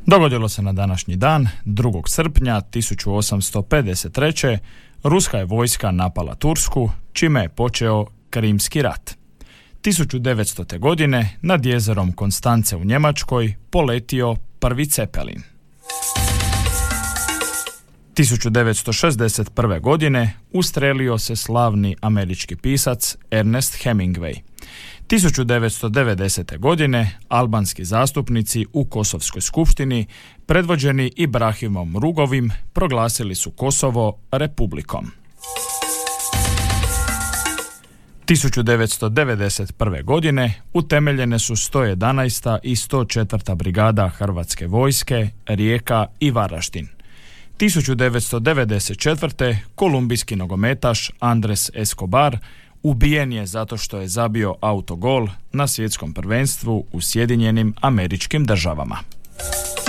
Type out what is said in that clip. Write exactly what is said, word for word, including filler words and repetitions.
Dogodilo se na današnji dan, drugog srpnja tisuću osamsto pedeset treće. Ruska je vojska napala Tursku, čime je počeo Krimski rat. tisuću devetstote. godine nad jezerom Konstance u Njemačkoj poletio prvi Cepelin. tisuću devetsto šezdeset prve. godine ustrelio se slavni američki pisac Ernest Hemingway. tisuću devetsto devedesete. godine albanski zastupnici u Kosovskoj skupštini, predvođeni Ibrahimom Rugovim, proglasili su Kosovo republikom. tisuću devetsto devedeset prve. godine utemeljene su sto jedanaesta. i sto četvrta. brigada Hrvatske vojske, Rijeka i Varaždin. tisuću devetsto devedeset četvrte. kolumbijski nogometaš Andres Escobar ubijen je zato što je zabio autogol na svjetskom prvenstvu u Sjedinjenim Američkim Državama.